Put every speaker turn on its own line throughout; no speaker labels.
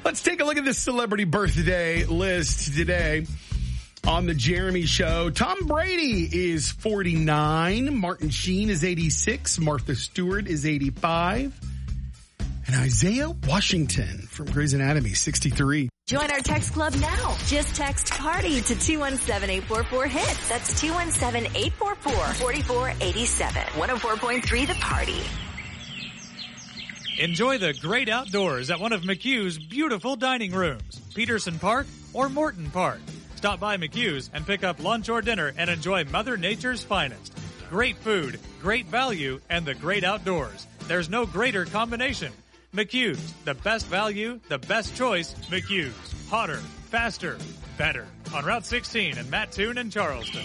Let's take a look at this celebrity birthday list today on the Jeremy Show. Tom Brady is 49. Martin Sheen is 86. Martha Stewart is 85. And Isaiah Washington from Grey's Anatomy, 63.
Join our text club now. Just text PARTY to 217-844-HIT. That's 217-844-4487. 104.3 The Party.
Enjoy the great outdoors at one of McHugh's beautiful dining rooms, Peterson Park or Morton Park. Stop by McHugh's and pick up lunch or dinner and enjoy Mother Nature's finest. Great food, great value, and the great outdoors. There's no greater combination. McHugh's, the best value, the best choice, McHugh's. Hotter, faster, better. On Route 16 in Mattoon and Charleston.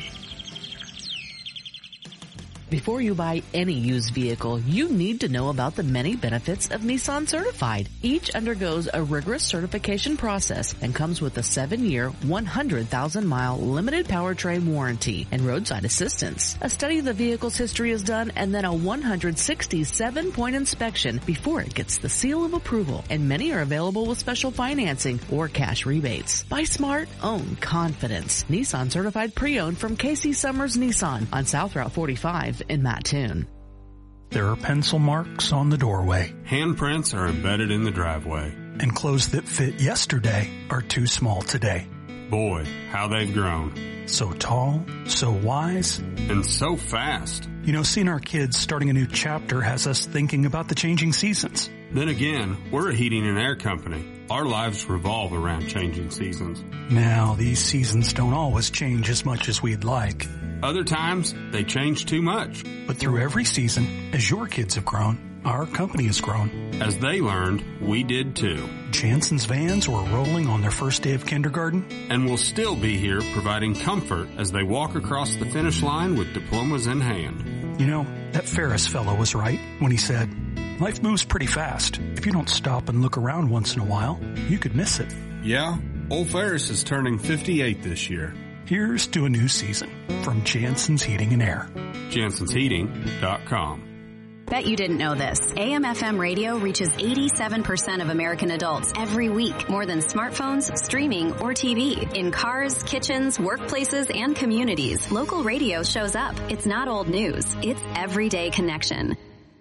Before you buy any used vehicle, you need to know about the many benefits of Nissan Certified. Each undergoes a rigorous certification process and comes with a 7-year, 100,000-mile limited powertrain warranty and roadside assistance. A study of the vehicle's history is done and then a 167-point inspection before it gets the seal of approval, and many are available with special financing or cash rebates. Buy smart, own confidence. Nissan Certified Pre-Owned from Casey Summers Nissan on South Route 45. In Mattoon.
There are pencil marks on the doorway.
Handprints are embedded in the driveway.
And clothes that fit yesterday are too small today.
Boy, how they've grown.
So tall, so wise,
and so fast.
You know, seeing our kids starting a new chapter has us thinking about the changing seasons.
Then again, we're a heating and air company. Our lives revolve around changing seasons.
Now, these seasons don't always change as much as we'd like.
Other times, they change too much.
But through every season, as your kids have grown, our company has grown.
As they learned, we did too.
Jansen's vans were rolling on their first day of kindergarten.
And we'll still be here providing comfort as they walk across the finish line with diplomas in hand.
You know, that Ferris fellow was right when he said, life moves pretty fast. If you don't stop and look around once in a while, you could miss it.
Yeah, old Ferris is turning 58 this year.
Here's to a new season from Jansen's Heating and Air.
JansensHeating.com.
Bet you didn't know this. AM/FM radio reaches 87% of American adults every week, more than smartphones, streaming, or TV. In cars, kitchens, workplaces, and communities, local radio shows up. It's not old news. It's everyday connection.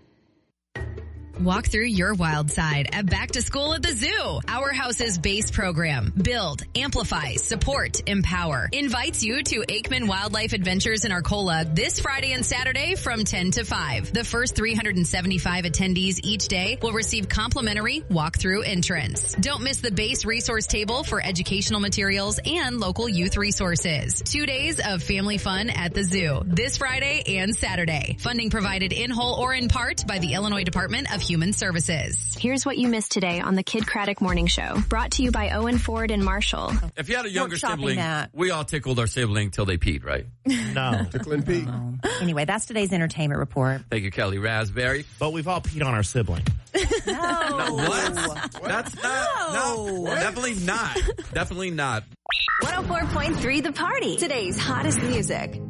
Walk through your wild side at Back to School at the Zoo. Our House's base program, Build, Amplify, Support, Empower, invites you to Aikman Wildlife Adventures in Arcola this Friday and Saturday from 10 to 5. The first 375 attendees each day will receive complimentary walkthrough entrance. Don't miss the base resource table for educational materials and local youth resources. 2 days of family fun at the zoo this Friday and Saturday. Funding provided in whole or in part by the Illinois Department of Human Services.
Here's what you missed today on the Kid Craddock Morning Show. Brought to you by Owen Ford and Marshall.
If you had a younger sibling, we all tickled our sibling till they peed, right?
No.
Tickling Pete.
Anyway, that's today's entertainment report.
Thank you, Kelly Raspberry.
But we've all peed on our sibling.
No. What? That's not. No. Definitely not. Definitely not.
104.3 The Party. Today's hottest music.